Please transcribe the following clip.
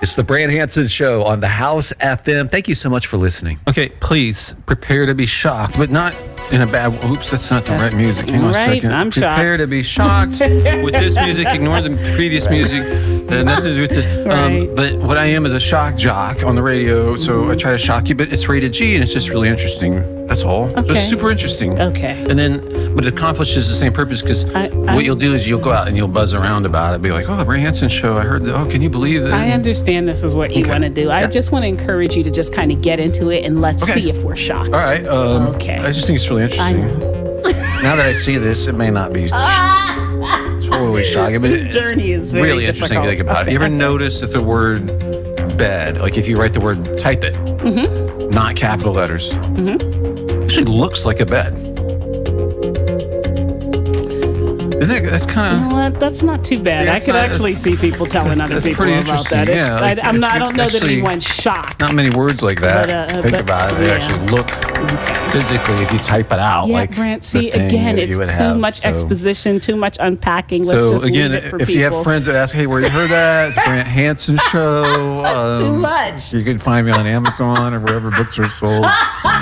It's the Brant Hansen Show on the House FM. Thank you so much for listening. Okay, please prepare to be shocked, but not in a bad. Oops, that's not the right music. Hang on a second. I'm prepare shocked. to be shocked with this music. Ignore the previous music. Nothing to do with this. Right. But what I am is a shock jock on the radio, so I try to shock you. But it's rated G, and it's just really interesting. That's all. Okay. It's super interesting. Okay. And then, but it accomplishes the same purpose because what you'll do is you'll go out and you'll buzz around about it, be like, "Oh, the Brant Hansen Show. I heard that. Oh, can you believe that?" I understand this is what you want to do. I just want to encourage you to just kind of get into it and let's see if we're shocked. All right. Okay. I just think it's really interesting. I know. Now that I see this, it may not be totally shocking, but This journey is very really interesting to think about. You ever notice that the word bed, like if you write the word, type it, not capital letters, actually looks like a bed. Isn't that's kind of... You know what? That's not too bad. I could actually see people telling other people pretty about that. interesting, yeah. I don't know that anyone's shocked. Not many words like that. But, think about it. They actually look physically, if you type it out. Yeah, like Brant, see, the thing again, that you would it's too have, much so. exposition, too much unpacking. Let's just again, leave it for if people. you have friends that ask, hey, where you heard that? It's Brant Hansen Show. That's too much. You can find me on Amazon or wherever books are sold.